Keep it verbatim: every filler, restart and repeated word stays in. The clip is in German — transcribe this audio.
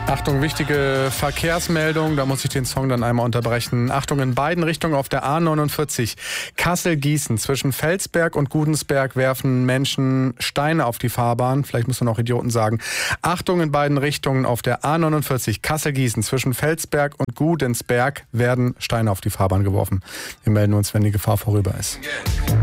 Achtung, wichtige Verkehrsmeldung, da muss ich den Song dann einmal unterbrechen. Achtung, in beiden Richtungen auf der A neunundvierzig Kassel-Gießen. Zwischen Felsberg und Gudensberg werfen Menschen Steine auf die Fahrbahn. Vielleicht muss man auch Idioten sagen. Achtung, in beiden Richtungen auf der A neunundvierzig Kassel-Gießen. Zwischen Felsberg und Gudensberg werden Steine auf die Fahrbahn geworfen. Wir melden uns, wenn die Gefahr vorüber ist.